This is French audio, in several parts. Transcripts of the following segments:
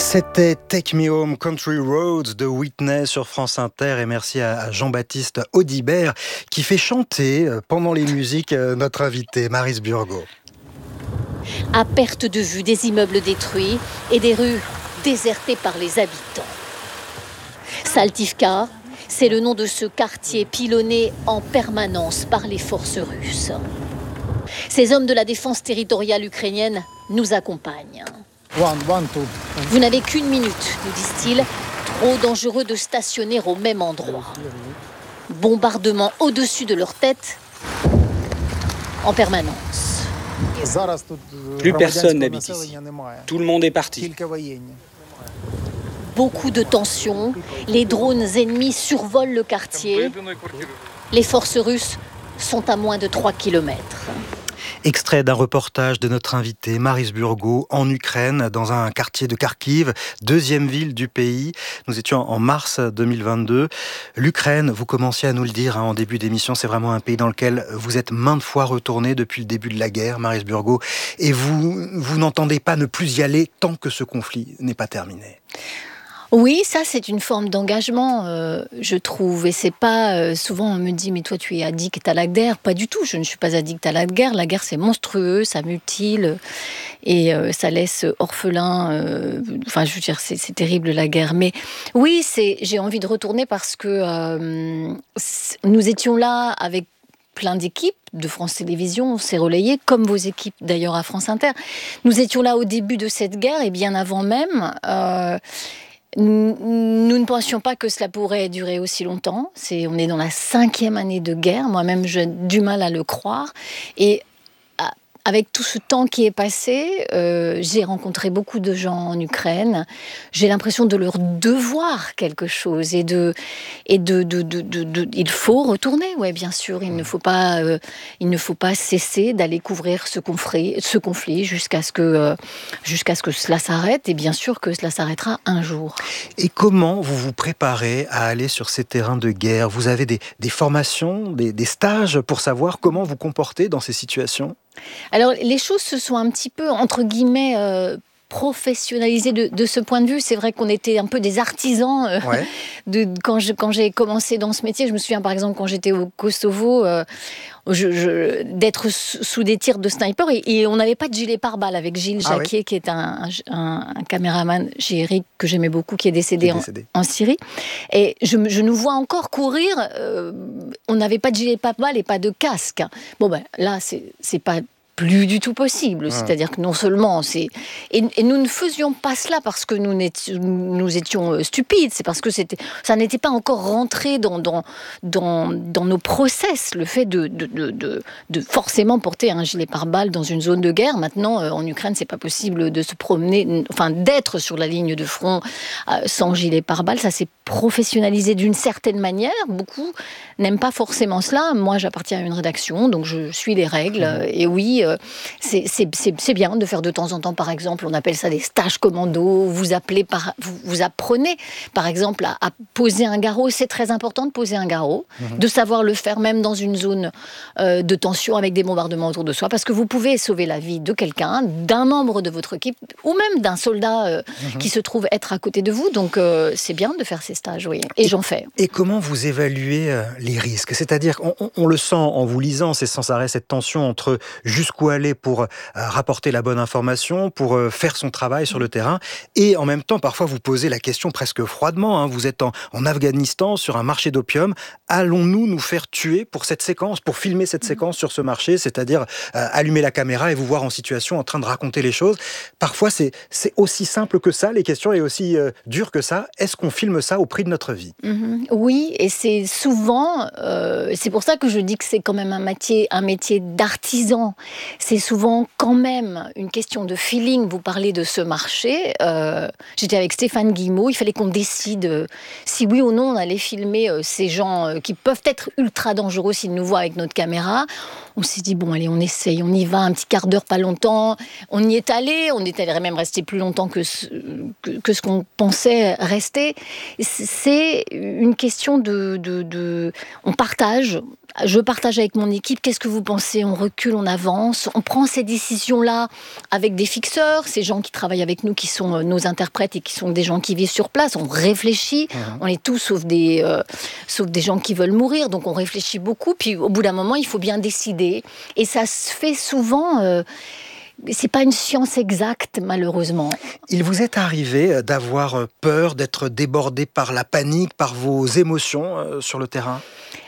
C'était Take Me Home Country Roads de Whitney sur France Inter, et merci à Jean-Baptiste Audibert qui fait chanter pendant les musiques notre invité Maryse Burgot. À perte de vue, des immeubles détruits et des rues désertées par les habitants. Saltivka, c'est le nom de ce quartier pilonné en permanence par les forces russes. Ces hommes de la défense territoriale ukrainienne nous accompagnent. Vous n'avez qu'une minute, nous disent-ils, trop dangereux de stationner au même endroit. Bombardement au-dessus de leur tête, en permanence. Plus personne n'habite ici. Tout le monde est parti. Beaucoup de tensions, les drones ennemis survolent le quartier. Les forces russes sont à moins de 3 kilomètres. Extrait d'un reportage de notre invité Maryse Burgot en Ukraine, dans un quartier de Kharkiv, deuxième ville du pays. Nous étions en mars 2022. L'Ukraine, vous commenciez à nous le dire en début d'émission, c'est vraiment un pays dans lequel vous êtes maintes fois retourné depuis le début de la guerre, Maryse Burgot, et vous n'entendez pas ne plus y aller tant que ce conflit n'est pas terminé. Oui, ça c'est une forme d'engagement, je trouve. Et c'est pas souvent on me dit mais toi tu es addict à la guerre. Pas du tout. Je ne suis pas addict à la guerre. La guerre c'est monstrueux, ça mutile et ça laisse orphelin. Enfin, je veux dire c'est terrible la guerre. Mais oui, j'ai envie de retourner parce que nous étions là avec plein d'équipes de France Télévisions, on s'est relayé, comme vos équipes d'ailleurs à France Inter. Nous étions là au début de cette guerre et bien avant même. Nous ne pensions pas que cela pourrait durer aussi longtemps. On est dans la 5e année de guerre. Moi-même, j'ai du mal à le croire. Et avec tout ce temps qui est passé, j'ai rencontré beaucoup de gens en Ukraine. J'ai l'impression de leur devoir quelque chose il faut retourner. Ouais, bien sûr, il ne faut pas cesser d'aller couvrir ce conflit jusqu'à ce que cela s'arrête. Et bien sûr que cela s'arrêtera un jour. Et comment vous vous préparez à aller sur ces terrains de guerre ? Vous avez des formations, des stages pour savoir comment vous comporter dans ces situations ? Alors, les choses se sont un petit peu, entre guillemets, professionnalisées de ce point de vue. C'est vrai qu'on était un peu des artisans quand j'ai commencé dans ce métier. Je me souviens, par exemple, quand j'étais au Kosovo, d'être sous des tirs de sniper et on n'avait pas de gilet pare-balles avec Gilles Jacquier, qui est un caméraman chez Eric que j'aimais beaucoup, qui est décédé. En Syrie. Et je nous vois encore courir. On n'avait pas de gilet pare-balles et pas de casque. Bon, ben là, c'est pas plus du tout possible. C'est-à-dire que non seulement et nous ne faisions pas cela parce que nous étions stupides, c'est parce que ça n'était pas encore rentré dans nos process, le fait de forcément porter un gilet pare-balles dans une zone de guerre. Maintenant, en Ukraine, c'est pas possible de se promener, enfin d'être sur la ligne de front sans gilet pare-balles. Ça s'est professionnalisé d'une certaine manière. Beaucoup n'aiment pas forcément cela. Moi, j'appartiens à une rédaction, donc je suis les règles. Et oui, c'est bien de faire de temps en temps, par exemple, on appelle ça des stages commando. Vous apprenez, par exemple, à poser un garrot. C'est très important de poser un garrot, de savoir le faire même dans une zone de tension avec des bombardements autour de soi, parce que vous pouvez sauver la vie de quelqu'un, d'un membre de votre équipe, ou même d'un soldat qui se trouve être à côté de vous. Donc, c'est bien de faire ces stages, oui. Et j'en fais. Et comment vous évaluez les risques ? C'est-à-dire, on le sent en vous lisant, c'est sans arrêt cette tension entre jusqu'où aller pour rapporter la bonne information, pour faire son travail sur le terrain, et en même temps, parfois, vous posez la question presque froidement. Vous êtes en Afghanistan, sur un marché d'opium. Allons-nous nous faire tuer pour cette séquence, pour filmer cette séquence sur ce marché, c'est-à-dire allumer la caméra et vous voir en situation, en train de raconter les choses. Parfois, c'est aussi simple que ça, les questions, et aussi dures que ça. Est-ce qu'on filme ça au prix de notre vie ? Oui, et c'est souvent, c'est pour ça que je dis que c'est quand même un métier d'artisan. C'est souvent quand même une question de feeling. Vous parlez de ce marché. J'étais avec Stéphane Guillemot. Il fallait qu'on décide si oui ou non on allait filmer ces gens qui peuvent être ultra dangereux s'ils nous voient avec notre caméra. On s'est dit, bon, allez, on essaye, on y va, un petit quart d'heure, pas longtemps. On y est allé même rester plus longtemps que ce qu'on pensait rester. C'est une question on partage je partage avec mon équipe, qu'est-ce que vous pensez ? On recule, on avance, on prend ces décisions-là avec des fixeurs, ces gens qui travaillent avec nous, qui sont nos interprètes et qui sont des gens qui vivent sur place. On réfléchit, on est tous sauf des gens qui veulent mourir, donc on réfléchit beaucoup. Puis au bout d'un moment, il faut bien décider. Et ça se fait souvent... c'est pas une science exacte, malheureusement. Il vous est arrivé d'avoir peur, d'être débordé par la panique, par vos émotions sur le terrain ?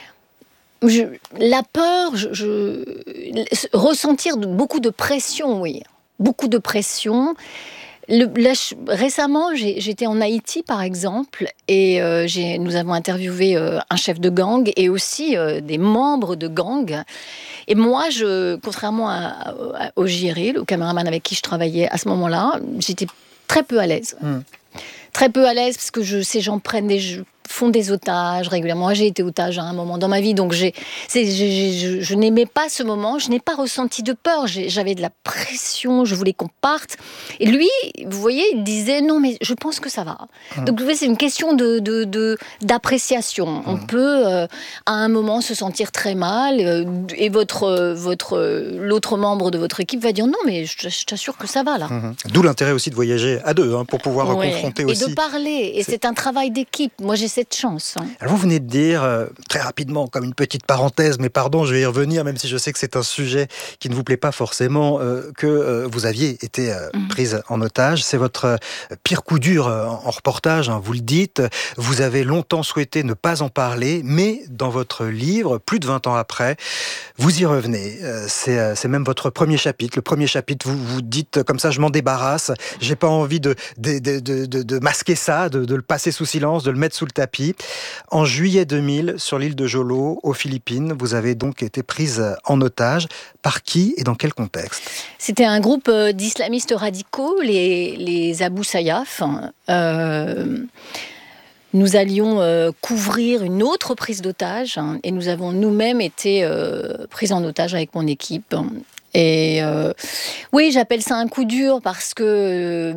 La peur, ressentir beaucoup de pression, oui. Beaucoup de pression. Récemment, j'étais en Haïti, par exemple, et nous avons interviewé un chef de gang et aussi des membres de gang. Et moi, contrairement au JRI, le caméraman avec qui je travaillais à ce moment-là, j'étais très peu à l'aise. Très peu à l'aise parce que ces gens font des otages régulièrement. Moi, j'ai été otage à un moment dans ma vie, donc je n'aimais pas ce moment. Je n'ai pas ressenti de peur. J'avais de la pression. Je voulais qu'on parte. Et lui, vous voyez, il disait non, mais je pense que ça va. Donc, vous voyez, c'est une question d'appréciation. On peut, à un moment, se sentir très mal, et l'autre membre de votre équipe va dire non, mais je t'assure que ça va là. D'où l'intérêt aussi de voyager à deux, pour pouvoir confronter aussi. Et de parler. Et c'est un travail d'équipe. Moi, j'ai cette chance. Alors vous venez de dire, très rapidement, comme une petite parenthèse, mais pardon, je vais y revenir, même si je sais que c'est un sujet qui ne vous plaît pas forcément, que vous aviez été prise en otage. C'est votre pire coup dur en reportage, vous le dites. Vous avez longtemps souhaité ne pas en parler, mais dans votre livre, plus de 20 ans après, vous y revenez. C'est même votre premier chapitre. Le premier chapitre, vous dites comme ça, je m'en débarrasse. J'ai pas envie de masquer ça, de le passer sous silence, de le mettre sous le tapis. En juillet 2000, sur l'île de Jolo, aux Philippines, vous avez donc été prise en otage. Par qui et dans quel contexte ? C'était un groupe d'islamistes radicaux, les Abu Sayyaf. Nous allions couvrir une autre prise d'otage, et nous avons nous-mêmes été prises en otage avec mon équipe. Et oui, j'appelle ça un coup dur parce que...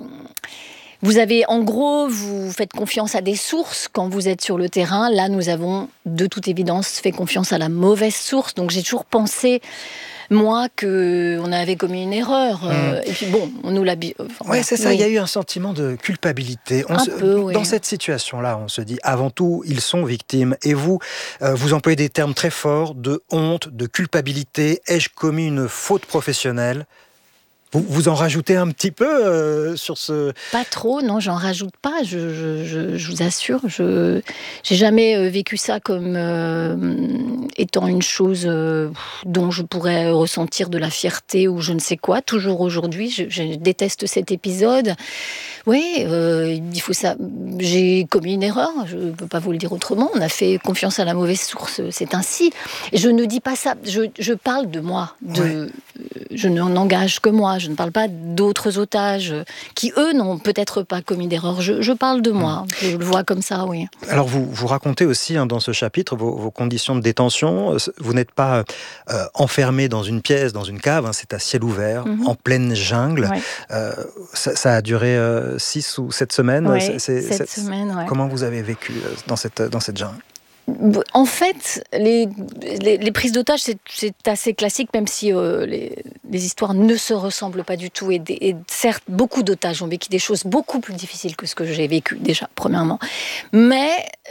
vous faites confiance à des sources quand vous êtes sur le terrain. Là, nous avons, de toute évidence, fait confiance à la mauvaise source. Donc, j'ai toujours pensé, moi, qu'on avait commis une erreur. Et puis, bon, on nous l'a... Oui, c'est ça. Oui. Il y a eu un sentiment de culpabilité. Dans cette situation-là, on se dit, avant tout, ils sont victimes. Et vous employez des termes très forts de honte, de culpabilité. Ai-je commis une faute professionnelle ? Vous en rajoutez un petit peu sur ce... Pas trop, non, j'en rajoute pas, je vous assure. J'ai jamais vécu ça comme étant une chose dont je pourrais ressentir de la fierté ou je ne sais quoi. Toujours aujourd'hui, je déteste cet épisode. Oui, il faut ça. J'ai commis une erreur, je ne peux pas vous le dire autrement. On a fait confiance à la mauvaise source, c'est ainsi. Je ne dis pas ça, je parle de moi. Je n'engage que moi. Je ne parle pas d'autres otages qui, eux, n'ont peut-être pas commis d'erreur. Je parle de moi. Je le vois comme ça, oui. Alors, vous racontez aussi dans ce chapitre vos conditions de détention. Vous n'êtes pas enfermé dans une pièce, dans une cave. C'est à ciel ouvert, en pleine jungle. Ouais. Ça a duré 6 ou 7 semaines. Oui, 7 semaines, ouais. Comment vous avez vécu dans cette jungle ? En fait, les prises d'otages, c'est assez classique, même si les histoires ne se ressemblent pas du tout. Et certes, beaucoup d'otages ont vécu des choses beaucoup plus difficiles que ce que j'ai vécu, déjà, premièrement. Mais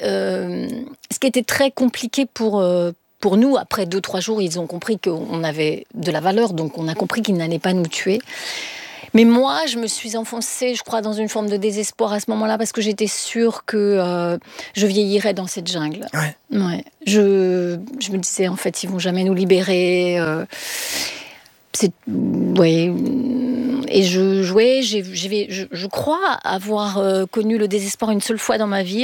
ce qui était très compliqué pour nous, après 2-3 jours, ils ont compris qu'on avait de la valeur, donc on a compris qu'ils n'allaient pas nous tuer. Mais moi, je me suis enfoncée, je crois, dans une forme de désespoir à ce moment-là, parce que j'étais sûre que je vieillirais dans cette jungle. Ouais. Je me disais, en fait, ils vont jamais nous libérer. Et je crois avoir connu le désespoir une seule fois dans ma vie.